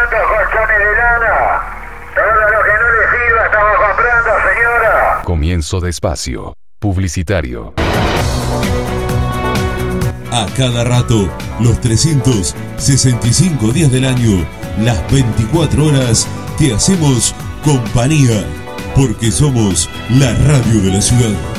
¿Cuántos colchones de lana? Todo lo que no le sirva estamos comprando, señora. Comienzo de espacio publicitario. A cada rato, los 365 días del año, las 24 horas, te hacemos compañía, porque somos la radio de la ciudad.